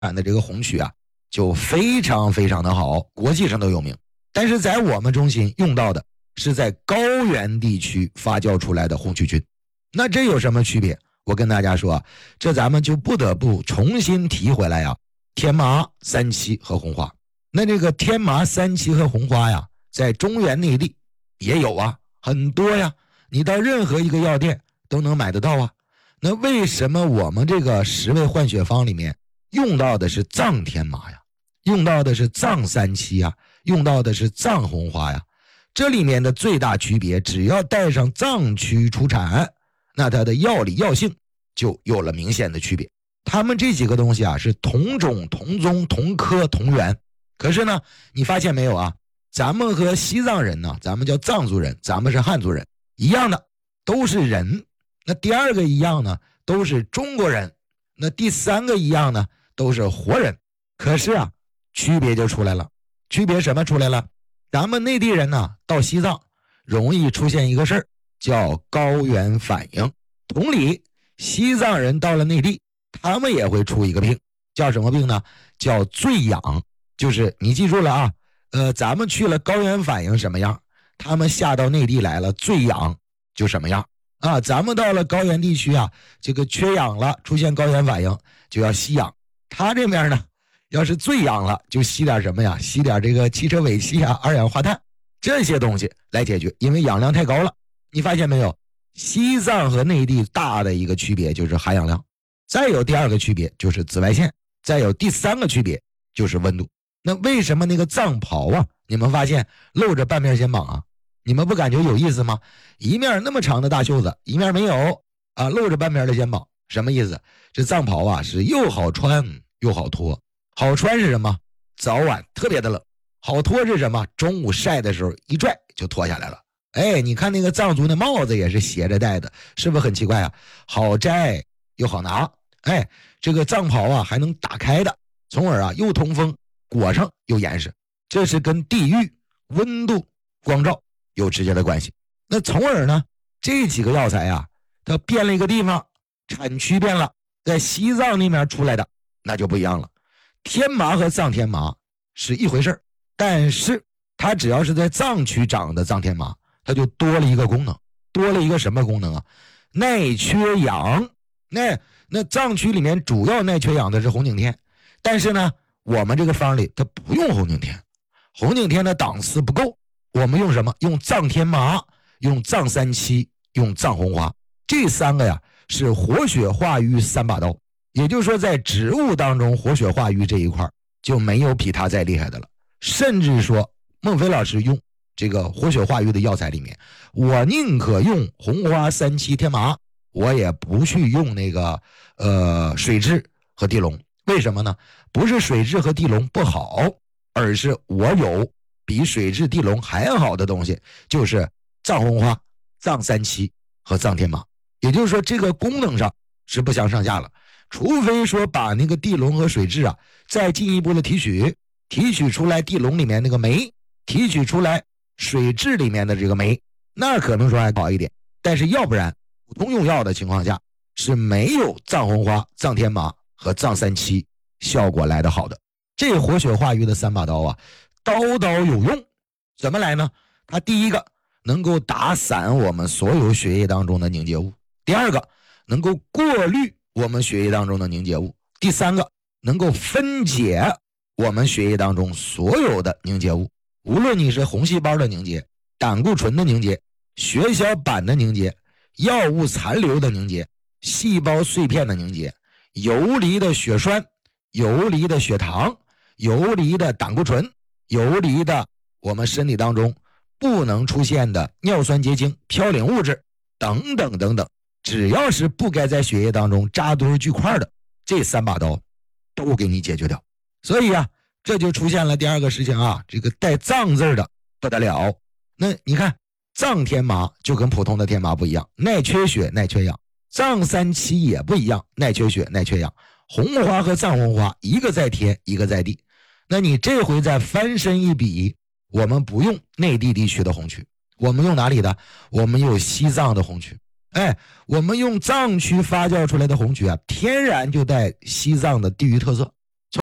产的这个红曲啊，就非常非常的好，国际上都有名。但是在我们中心用到的是在高原地区发酵出来的红曲菌。那这有什么区别？我跟大家说，这咱们就不得不重新提回来呀，天麻、三七和红花。那这个天麻、三七和红花呀，在中原内地也有啊，很多呀，你到任何一个药店都能买得到啊。那为什么我们这个10味换血方里面用到的是藏天麻呀，用到的是藏三七呀，用到的是藏红花呀？这里面的最大区别，只要带上藏区出产，那它的药理药性就有了明显的区别。他们这几个东西啊，是同种同宗同科同源，可是呢，你发现没有啊？咱们和西藏人呢，咱们叫藏族人，咱们是汉族人，一样的，都是人。那第二个一样呢，都是中国人。那第三个一样呢，都是活人。可是啊，区别就出来了。区别什么出来了？咱们内地人呢，到西藏容易出现一个事儿，叫高原反应。同理，西藏人到了内地，他们也会出一个病，叫什么病呢？叫醉氧。就是你记住了啊，咱们去了高原反应什么样，他们下到内地来了，醉氧就什么样啊。咱们到了高原地区啊，这个缺氧了，出现高原反应就要吸氧。他这边呢，要是醉氧了，就吸点什么呀？吸点这个汽车尾气啊、二氧化碳这些东西来解决，因为氧量太高了。你发现没有？西藏和内地大的一个区别就是含氧量，再有第二个区别就是紫外线，再有第三个区别就是温度。那为什么那个藏袍啊，你们发现露着半面肩膀啊？你们不感觉有意思吗？一面那么长的大袖子，一面没有啊，露着半面的肩膀，什么意思？这藏袍啊是又好穿又好脱。好穿是什么？早晚特别的冷。好脱是什么？中午晒的时候一拽就脱下来了。哎，你看那个藏族的帽子也是斜着戴的，是不是很奇怪啊？好摘又好拿。哎，这个藏袍啊还能打开的，从而啊又通风，裹上又严实。这是跟地域、温度、光照有直接的关系。那从而呢，这几个药材啊，它变了一个地方，产区变了，在西藏那边出来的那就不一样了。天麻和藏天麻是一回事，但是它只要是在藏区长的藏天麻，它就多了一个功能。多了一个什么功能啊？耐缺氧。那藏区里面主要耐缺氧的是红景天，但是呢，我们这个方里它不用红景天，红景天的档次不够，我们用什么？用藏天麻，用藏三七，用藏红花。这三个呀是活血化瘀三把刀。也就是说，在植物当中活血化瘀这一块就没有比它再厉害的了。甚至说孟非老师用这个活血化瘀的药材里面，我宁可用红花、三七、天麻，我也不去用那个水蛭和地龙。为什么呢？不是水蛭和地龙不好，而是我有比水蛭、地龙还好的东西，就是藏红花、藏三七和藏天麻。也就是说，这个功能上是不相上下了。除非说把那个地龙和水蛭啊再进一步的提取出来地龙里面那个酶，提取出来水蛭里面的这个酶，那可能说还好一点。但是要不然普通用药的情况下是没有藏红花、藏天麻和藏三七效果来得好的。这活血化瘀的三把刀啊，刀刀有用。怎么来呢？它第一个能够打散我们所有血液当中的凝结物，第二个能够过滤我们血液当中的凝结物，第三个能够分解我们血液当中所有的凝结物，无论你是红细胞的凝结、胆固醇的凝结、血小板的凝结、药物残留的凝结、细胞碎片的凝结、游离的血栓、游离的血糖、游离的胆固醇、游离的我们身体当中不能出现的尿酸结晶、嘌呤物质等等等等，只要是不该在血液当中扎堆聚块的，这三把刀都给你解决掉。所以啊，这就出现了第二个事情啊，这个带藏字的不得了。那你看藏天麻就跟普通的天麻不一样，耐缺血耐缺氧。藏三七也不一样，耐缺血耐缺氧。红花和藏红花一个在天一个在地。那你这回再翻身一比，我们不用内地地区的红曲，我们用哪里的？我们有西藏的红曲。哎，我们用藏区发酵出来的红曲啊，天然就带西藏的地域特色，从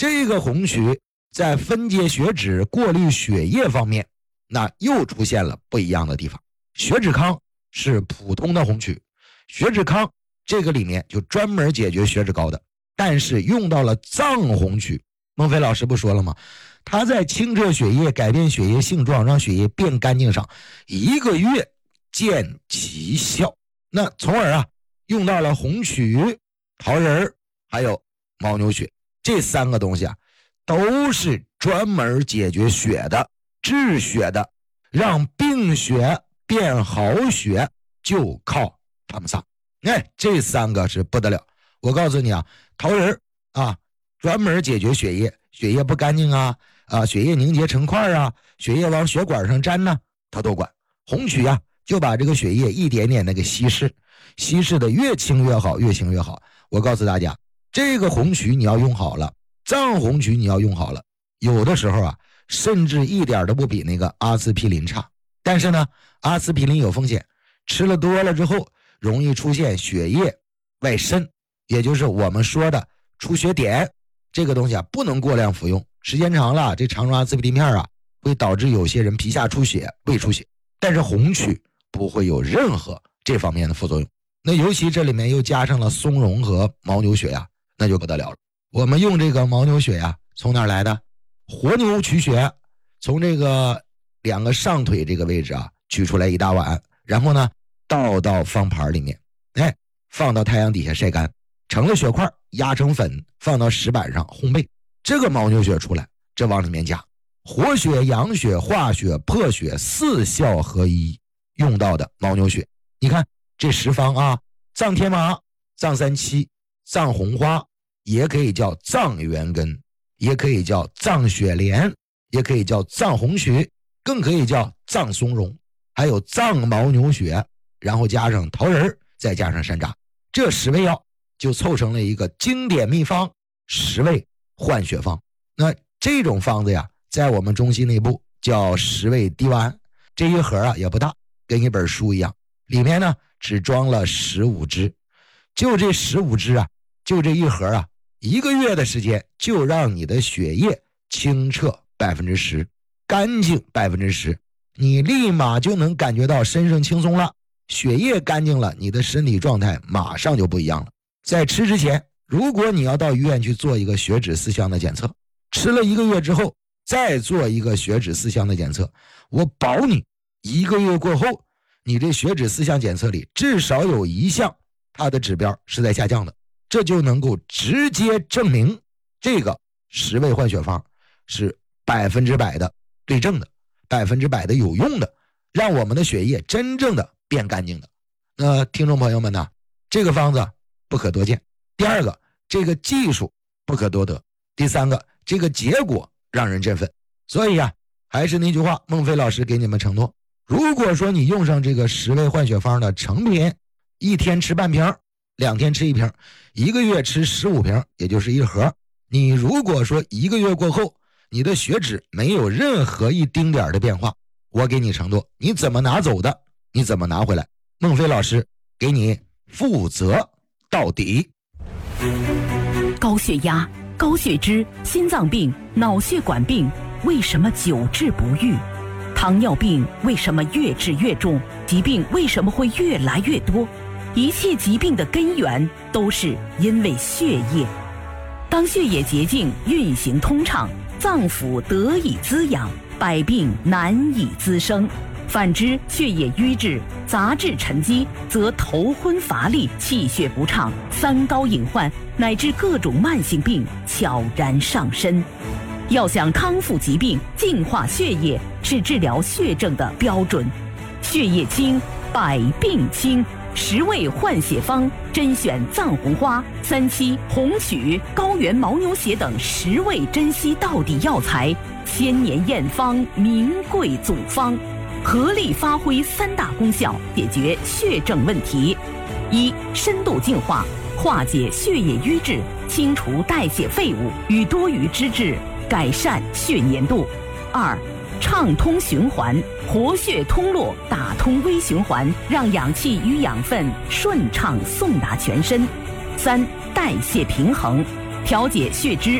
这个红曲在分解血脂、过滤血液方面，那又出现了不一样的地方。血脂康是普通的红曲，血脂康这个里面就专门解决血脂高的，但是用到了藏红曲。孟非老师不说了吗？他在清澈血液、改变血液性状、让血液变干净上1个月见奇效。那从而啊，用到了红曲、桃仁还有牦牛血，这3个东西啊，都是专门解决血的、治血的，让病血变好血就靠他们仨。这3个是不得了。我告诉你啊，桃仁啊，专门解决血液不干净啊，血液凝结成块啊，血液往血管上粘呢，他都管。红曲啊，就把这个血液一点点的给稀释的越清越好，越清越好。我告诉大家，这个红曲你要用好了，藏红曲你要用好了，有的时候啊，甚至一点都不比那个阿司匹林差。但是呢，阿司匹林有风险，吃了多了之后容易出现血液外渗，也就是我们说的出血点。这个东西啊，不能过量服用，时间长了，这常用阿司匹林片啊，会导致有些人皮下出血、胃出血。但是红曲不会有任何这方面的副作用。那尤其这里面又加上了松茸和牦牛血呀，那就不得了了。我们用这个牦牛血呀，从哪儿来的？活牛取血，从这个2个上腿这个位置啊，取出来1大碗，然后呢，倒到方盘里面，放到太阳底下晒干，成了血块，压成粉，放到石板上烘焙。这个牦牛血出来，这往里面加活血、养血、化血、破血4效合一用到的牦牛血。你看这10方啊，藏天麻、藏三七、藏红花，也可以叫藏元根，也可以叫藏雪莲，也可以叫藏红曲，更可以叫藏松茸，还有藏牦牛血，然后加上桃仁，再加上山楂，这10味药就凑成了一个经典秘方10味换血方。那这种方子呀，在我们中西内部叫10味滴丸，这一盒啊也不大，跟一本书一样，里面呢只装了15支，就这15支啊，就这一盒啊，1个月的时间就让你的血液清澈10%，干净10%，你立马就能感觉到身上轻松了，血液干净了，你的身体状态马上就不一样了。在吃之前，如果你要到医院去做一个血脂4项的检测，吃了1个月之后再做一个血脂4项的检测，我保你1个月过后，你这血脂4项检测里至少有1项它的指标是在下降的，这就能够直接证明这个10味换血方是100%的对症的，100%的有用的，让我们的血液真正的变干净的。那听众朋友们呢，这个方子不可多见。第2个，这个技术不可多得。第3个，这个结果让人振奋。所以啊，还是那句话，孟非老师给你们承诺，如果说你用上这个10味换血方的成品，1天吃半瓶，2天吃1瓶，1个月吃15瓶，也就是1盒。你如果说1个月过后，你的血脂没有任何一丁点的变化，我给你承诺，你怎么拿走的，你怎么拿回来，孟非老师给你负责到底。 高血压、高血脂、心脏病、脑血管病为什么久治不愈？糖尿病为什么越治越重？疾病为什么会越来越多？一切疾病的根源都是因为血液。当血液洁净运行通畅，脏腑得以滋养，百病难以滋生。反之，血液瘀滞、杂质沉积，则头昏乏力、气血不畅、三高隐患乃至各种慢性病悄然上身。要想康复疾病、净化血液，是治疗血症的标准。血液清，百病清。10味换血方甄选藏红花、三七、红曲、高原牦牛血等10味珍稀到底药材，千年验方，名贵祖方，合力发挥3大功效，解决血症问题。1. 深度净化，化解血液瘀滞，清除代谢废物与多余脂质，改善血粘度。2. 畅通循环，活血通络，打通微循环，让氧气与养分顺畅送达全身。3. 代谢平衡，调节血脂